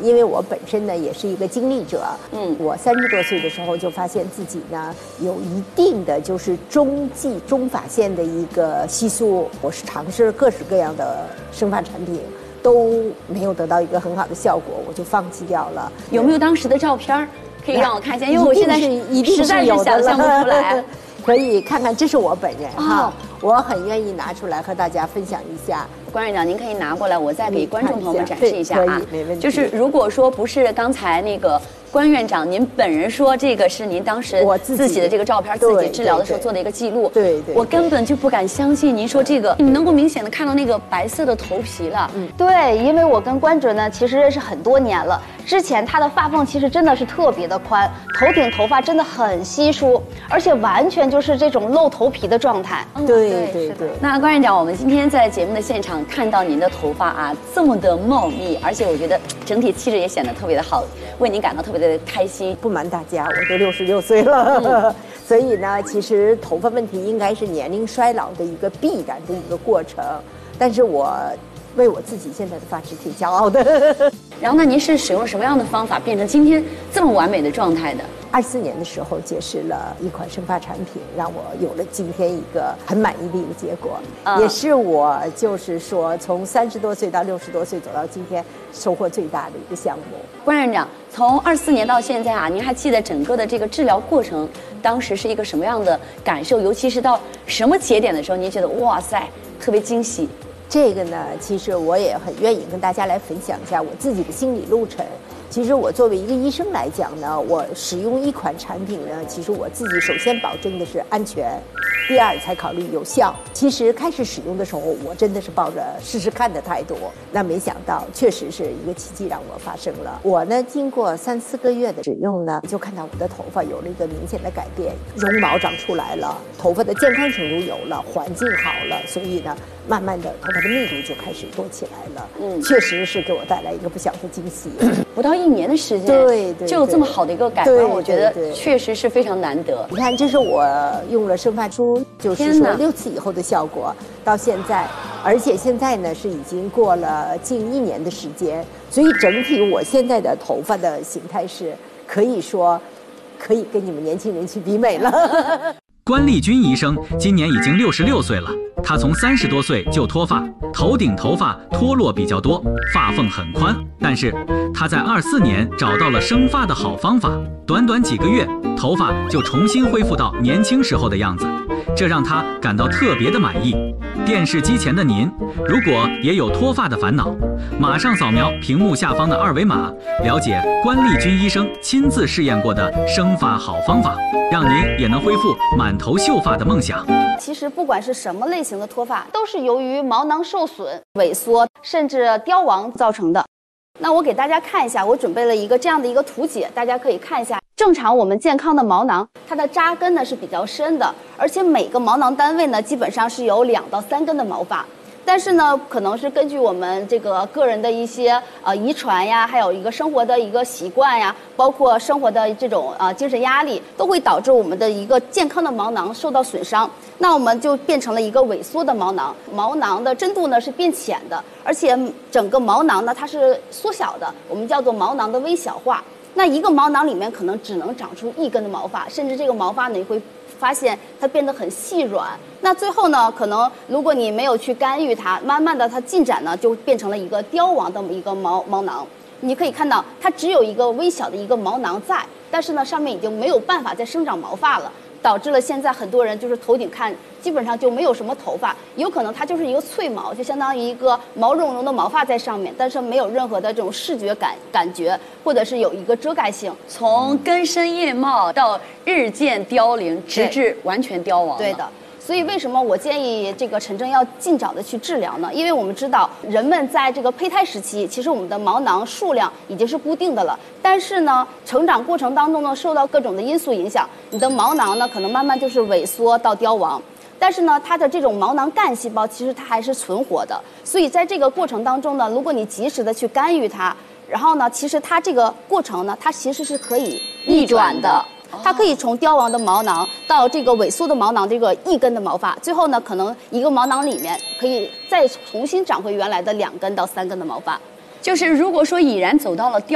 因为我本身呢也是一个经历者，我30多岁的时候就发现自己呢有一定的就是中发线的一个稀疏，我是尝试各式各样的生发产品，都没有得到一个很好的效果，我就放弃掉了。 有没有当时的照片可以让我看一下？因为我现在实在是想象不出来。 可以看看，这是我本人哈，我很愿意拿出来和大家分享一下。 关院长，您可以拿过来，我再给观众朋友们展示一下啊。 没问题。 就是如果说不是刚才那个关院长您本人说这个是您当时自己的这个照片，自己治疗的时候做的一个记录， 对， 我根本就不敢相信您说这个，你能够明显的看到那个白色的头皮了。 对，因为我跟关准呢其实认识很多年了，之前他的发缝其实真的是特别的宽，头顶头发真的很稀疏，而且完全就是这种露头皮的状态。 对。 那关院长，我们今天在节目的现场看到您的头发啊这么的茂密，而且我觉得整体气质也显得特别的好，为您感到特别的开心。 不瞒大家，我都66岁了，所以呢，其实头发问题应该是年龄衰老的一个必然的一个过程，但是我为我自己现在的发质挺骄傲的。 然后呢，您是使用什么样的方法变成今天这么完美的状态的 ？24年的时候结识了一款生发产品，让我有了今天一个很满意的一个结果，也是我就是说从30多岁到60多岁走到今天收获最大的一个项目。 关院长，从24年到现在啊，您还记得整个的这个治疗过程当时是一个什么样的感受？尤其是到什么节点的时候，您觉得哇塞特别惊喜？ 这个呢，其实我也很愿意跟大家来分享一下我自己的心理路程。其实我作为一个医生来讲呢，我使用一款产品呢，其实我自己首先保证的是安全，第二才考虑有效。其实开始使用的时候，我真的是抱着试试看的态度，那没想到确实是一个奇迹让我发生了。我呢，经过3、4个月的使用呢，就看到我的头发有了一个明显的改变，绒毛长出来了，头发的健康程度有了，环境好了，所以呢，慢慢的头发的密度就开始多起来了。确实是给我带来一个不小的惊喜。 不到1年的时间，对，就有这么好的一个改观，我觉得确实是非常难得。 你看，这是我用了生发珠，就是说6次以后的效果，到现在，而且现在呢是已经过了近1年的时间，所以整体我现在的头发的形态是可以说，可以跟你们年轻人去比美了。 关丽君医生今年已经66岁了，他从30多岁就脱发，头顶头发脱落比较多，发缝很宽。但是他在24年找到了生发的好方法，短短几个月，头发就重新恢复到年轻时候的样子，这让他感到特别的满意。电视机前的您，如果也有脱发的烦恼，马上扫描屏幕下方的2维码，了解关丽君医生亲自试验过的生发好方法，让您也能恢复满头秀发的梦想。 其实不管是什么类型的脱发，都是由于毛囊受损、萎缩甚至凋亡造成的。那我给大家看一下，我准备了一个这样的一个图解，大家可以看一下。正常我们健康的毛囊，它的扎根呢是比较深的，而且每个毛囊单位呢基本上是有2到3根的毛发。但是呢，可能是根据我们这个个人的一些遗传呀，还有一个生活的一个习惯呀，包括生活的这种精神压力，都会导致我们的一个健康的毛囊受到损伤。那我们就变成了一个萎缩的毛囊，毛囊的深度呢是变浅的，而且整个毛囊呢它是缩小的，我们叫做毛囊的微小化。那一个毛囊里面可能只能长出1根的毛发，甚至这个毛发呢，你会发现它变得很细软。那最后呢，可能如果你没有去干预它，慢慢的它进展呢，就变成了一个凋亡的一个毛囊。你可以看到，它只有一个微小的一个毛囊在，但是呢，上面已经没有办法再生长毛发了。导致了现在很多人就是头顶看基本上就没有什么头发，有可能它就是一个脆毛，就相当于一个毛茸茸的毛发在上面，但是没有任何的这种视觉感觉，或者是有一个遮盖性。 从根深叶茂到日渐凋零，直至完全凋亡。 对的。所以为什么我建议这个陈真要尽早的去治疗呢？因为我们知道人们在这个胚胎时期，其实我们的毛囊数量已经是固定的了，但是呢，成长过程当中呢，受到各种的因素影响，你的毛囊呢可能慢慢就是萎缩到凋亡。但是呢，它的这种毛囊干细胞其实它还是存活的，所以在这个过程当中呢，如果你及时的去干预它，然后呢，其实它这个过程呢，它其实是可以逆转的。它可以从凋亡的毛囊到这个萎缩的毛囊，这个1根的毛发，最后呢，可能一个毛囊里面可以再重新长回原来的2根到3根的毛发。 就是如果说已然走到了